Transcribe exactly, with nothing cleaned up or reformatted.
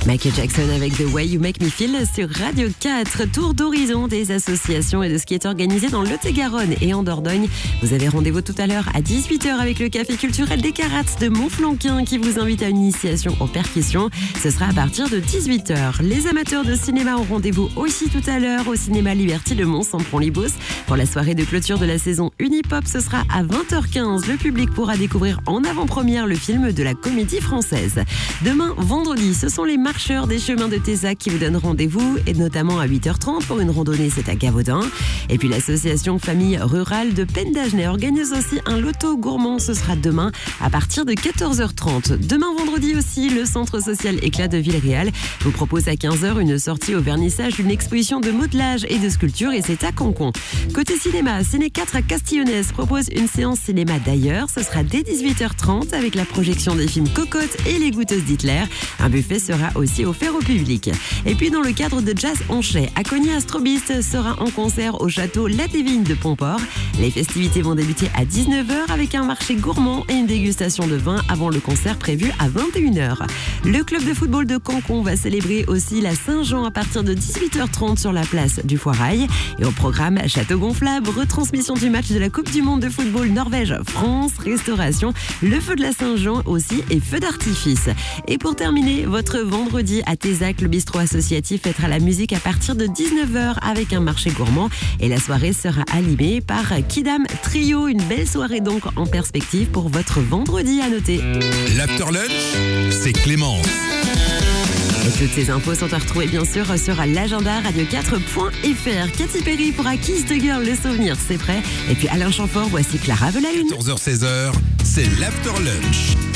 Michael Jackson avec The Way You Make Me Feel sur Radio quatre. Tour d'horizon des associations et de ce qui est organisé dans le Lot-et-Garonne et en Dordogne. Vous avez rendez-vous tout à l'heure à dix-huit heures avec le café culturel des Carates de Montflanquin qui vous invite à une initiation aux percussions. Ce sera à partir de dix-huit heures. Les amateurs de cinéma ont rendez-vous aussi tout à l'heure au cinéma Liberty de Mont-Saint-Pont-Libos. Pour la soirée de clôture de la saison Unipop, ce sera à vingt heures quinze. Le public pourra découvrir en avant-première le film de la comédie française. Demain, vendredi, ce sont les marcheurs des chemins de Tézac qui vous donnent rendez-vous, et notamment à huit heures trente pour une randonnée, c'est à Gavaudan. Et puis l'association Famille Rurale de Penn d'Agenais organise aussi un loto gourmand. Ce sera demain à partir de quatorze heures trente. Demain vendredi aussi, le centre social Éclat de Villeréal vous propose à quinze heures une sortie au vernissage d'une exposition de modelage et de sculpture, et c'est à Cancon. Côté cinéma, Ciné quatre à Castillonnès propose une séance cinéma d'ailleurs. Ce sera dès dix-huit heures trente avec la projection des films Cocotte et Les Goûteuses d'Hitler. Un buffet sera aussi offert au public. Et puis dans le cadre de Jazz Onchet, Acogny Astrobiste sera en concert au château La Dévigne de Pomport. Les festivités vont débuter à dix-neuf heures avec un marché gourmand et une dégustation de vin avant le concert prévu à vingt et une heures. Le club de football de Cancon va célébrer aussi la Saint-Jean à partir de dix-huit heures trente sur la place du Foirail. Et au programme, château gonflable, retransmission du match de la Coupe du Monde de football Norvège-France, restauration, le feu de la Saint-Jean aussi et feu d'artifice. Et pour terminer, votre vendredi à Tézac, le bistrot associatif fêtera la musique à partir de dix-neuf heures avec un marché gourmand, et la soirée sera animée par Kidam Trio. Une belle soirée donc en perspective pour votre vendredi à noter. L'After Lunch, c'est Clémence. Et toutes ces infos sont à retrouver bien sûr sur l'agenda radio quatre point f r. Katy Perry pour A Kiss the Girl, le souvenir, c'est prêt. Et puis Alain Chamfort, voici Clara veut la lune. quatorze heures seize heures, c'est l'After Lunch.